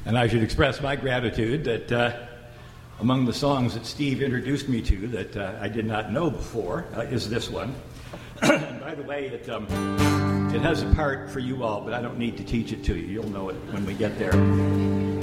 And I should express my gratitude that among the songs that Steve introduced me to that I did not know before is this one. And by the way, it has a part for you all, but I don't need to teach it to you. You'll know it when we get there.